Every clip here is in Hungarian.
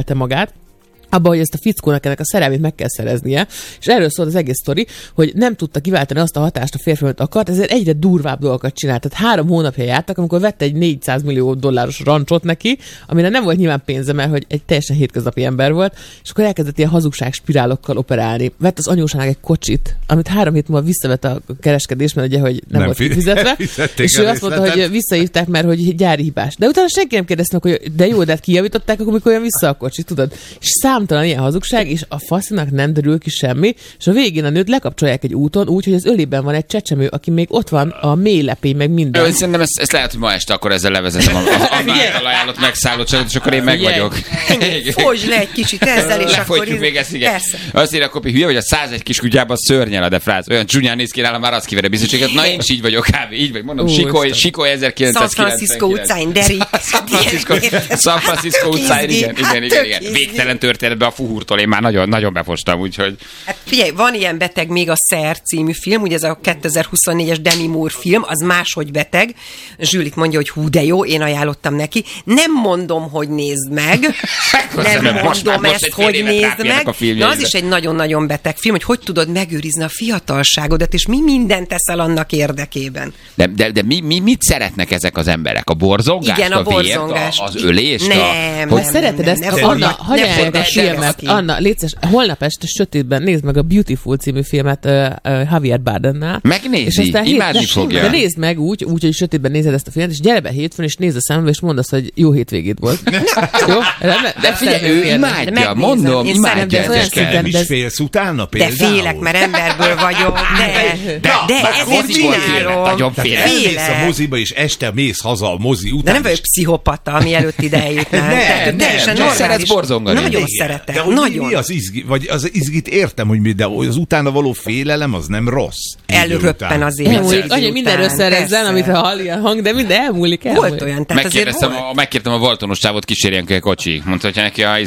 beleélte magát, abba, hogy ezt a fickónak ennek a szerelmét meg kell szereznie, és erről szól az egész sztori, hogy nem tudta kiváltani azt a hatást a férfi, amit akart, ezért egyre durvább dolgokat csinált. Tehát 3 hónapja jártak, amikor vette egy $400 millió rancsot neki, amire nem volt nyilván pénze, mert hogy egy teljesen hétköznapi ember volt, és akkor elkezdett ilyen hazugság spirálokkal operálni. Vett az anyósának egy kocsit, amit 3 hét múlva visszavett a kereskedés, mert ugye, hogy nem volt kifizetve, és ő azt mondta, hogy visszahívták, mert hogy gyári hibás. De utána senki nem kérdezte, hogy de jó, de hát kijavították, akkor mikor jön vissza a kocsi, tudod? És számtalan ilyen hazugság, és a faszinak nem derül ki semmi, és a végén a nőt lekapcsolják egy úton, úgy, hogy az ölében van egy csecsemő, aki még ott van, a mélylepény, meg minden. Jó, szerintem ezt lehet, hogy ma este akkor ezzel levezetem az által ajánlott megszállottságot, és akkor én meg vagyok. Fogj le egy kicsit ezzel, és akkor... még ezt, igen. Azt írja, Kopi, hülye vagy a 101 kis kutyában szörnyel a defráz. Olyan csúnyán néz ki nálam, már azt kivere bizonységet. Na én is így vagyok, kb. Így vagy, mondom, Sikó 1999. San Francisco utcáin, Derek. San Francisco utcáin, igen. Végtelen történetben a fuhurtól én már nagyon befostam, úgyhogy... Hát figyelj, van ilyen beteg még a Szer című film, ugye ez a 2024-es Demi Moore film, az máshogy beteg. Zsűlit mondja, hogy hú, de jó, én ajánlottam neki. Nem mondom, hogy nézd meg. Nem mondom ezt, hogy nézd meg. De az is egy nagyon-nagyon beteg film, hogy tudod megőrizni a fiatalságodat, és mi mindent teszel annak érdekében. De mit szeretnek ezek az emberek? A borzongást, igen, a vért, az ölést? Hogy szereted ezt? Anna, hagyj el a filmet. Anna, létszes, holnap este sötétben nézd meg a Beautiful című filmet Javier Bardennel. Megnézi, imádni fogja. De nézd meg úgy, hogy sötétben nézed ezt a filmet, és gyere be hétfőn, és nézd a szembe, és mondd azt, hogy jó hétvégéd volt. Jó? De figyelj, ő imádja, mondom, imádja ezeket. Nem is félsz utána például? De félek, mert emberből vagyok, de ezért csinálom. Nagyon félek. Elmész a moziba, és este mész haza a mozi után. De nem vagyok pszichopata, mielőtt ide eljutnál. Nem, szeretsz borzongani. Nagyon szeretek. De hogy mi az izgi? Vagy az izgit értem, hogy mi, de az utána való félelem az nem rossz. Elröppen az élet. Anya mindenről szerezzen, amit hall ilyen hang, de minden elmúlik. Volt olyan, tehát azért volt. Megkértem a Valtonos csávot, kísérjen ki a kocsi. Mondta, hogy neki a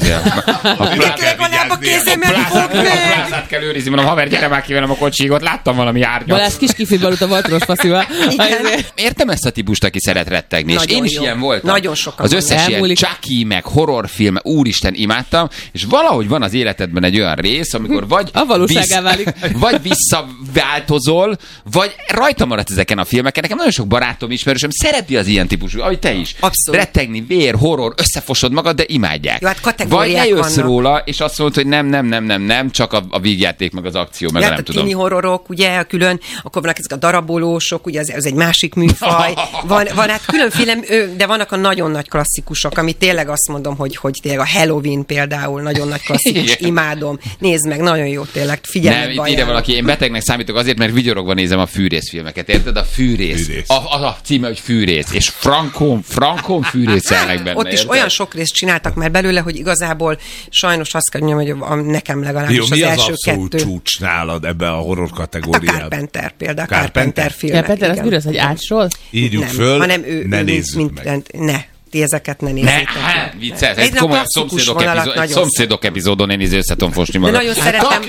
legalább a kézemet fog meg. A plázát kell őrizni. Mondom, haver, gyere már ki velem a kocsiig, ott láttam valami árnyat. Balázs kis kifit aludt a Valtonos faszival. Értem ezt a típust, aki szeret rettegni, és én is ilyen voltam. Nagyon sokan. Az összes ilyen Chucky meg horrorfilm, úristen, imádtam, és valahogy van az életedben egy olyan rész, amikor vagy a valóságá válik. Vagy visszaváltozol, vagy rajta maradsz ezeken a filmeken. Nekem nagyon sok barátom, ismerősöm szereti az ilyen típusú, ahogy te is. Abszolút. Rettegni, vér, horror, összefosod magad, de imádják. Jó, hát kategóriák vagy lejössz vannak róla, és azt mondod, hogy nem, csak a vígjáték, meg az akció, meg nem tudom. Kini horrorok, ugye, külön, akkor vannak ezek a darabolósok, ugye ez egy másik műfaj. Van hát különféle, de vannak a nagyon nagy klasszikusok, ami tényleg azt mondom, hogy tényleg a Halloween például nagyon nagy klasszikus, imádom. Nézd meg, nagyon jó tényleg, figyelj. Nem, itt ide valaki, én betegnek számítok azért, mert vigyorogva nézem a fűrészfilmeket, érted? A fűrész. A címe, hogy fűrész. És frankon fűrészelnek benne. Ott is olyan sok részt csináltak már belőle, hogy igazából sajnos azt kell mondjam, hogy nekem legalábbis jó, az mi első az abszolút kettő. csúcs nálad ebbe a horror kategóriában? A Carpenter például, Carpenter filmek. Carpenter, az mi az, egy ácsról? Írjuk föl, hanem ne nézzük meg. Ne. Ti ezeket ne nézzétek. Vicces. Egy komoly szomszédok epizódon én össze tudom fosni magam. De nagyon szeretem.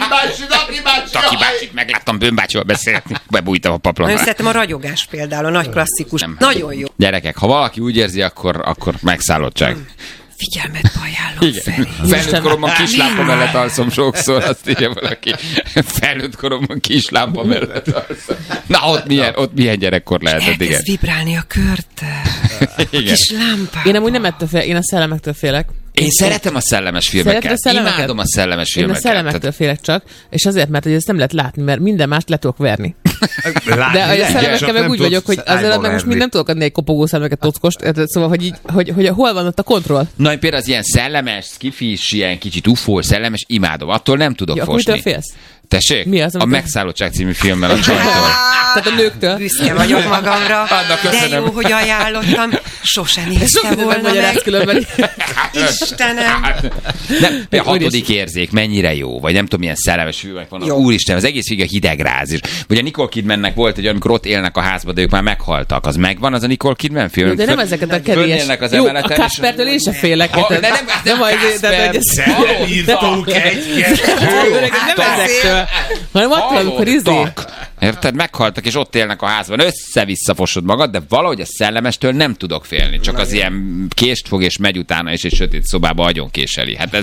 Taki bácsit megláttam, bőmbácsival beszélni, bebújtam a paplon. Nagyon szeretem a ragyogás például, a nagy klasszikus. Nagyon jó. Gyerekek, ha valaki úgy érzi, akkor megszállottság. Figyelmet ajánlom, Feri. Felnőtt koromban kislámpa mellett alszom sokszor, azt írja valaki. Felnőtt koromban kislámpa mellett alszom. Na, ott milyen gyerekkor lehetett, igen. Elkezd vibrálni a körte. Kis lámpák. Én amúgy nem ettől félek, én a szellemektől félek. Én szeretem a szellemes filmeket. Imádom a szellemes filmeket. Én a szellemektől félek csak, és azért, mert hogy ezt nem lehet látni, mert minden mást le tudok verni. De a szellemekkel meg úgy vagyok, hogy azért meg most nem tudok adni egy kopogó szellemeket tockost, szóval, hogy hol van ott a kontroll. Na, én például az ilyen szellemes, skifis, ilyen kicsit ufó, szellemes, imádom. Attól nem tudok fosni. Mitől félsz? Tessék? Mi az, a Megszállottság című filmmel a csajtól. Tehát a nőktől. Büszke vagyok magamra. De jó, hogy ajánlottam. Sose nézte volna meg. Istenem. A 6. érzék, mennyire jó, vagy nem tudom, milyen szellemes filmek vannak. Úristen, az egész végig a hidegráz is. Ugye a Nicole Kidmannek volt egy, amikor ott élnek a házban, de ők már meghaltak. Az megvan, az a Nicole Kidman film? De nem ezeket a kedélyes. Jó, a Kaspertől én sem félek. Nem írtunk nem ezektől, hanem attól, amikor Érted? Meghaltak, és ott élnek a házban. Össze-vissza fosod magad, de valahogy a szellemestől nem tudok félni. Csak az ilyen kést fog, és megy utána, és egy sötét szobába agyon késeli. Hát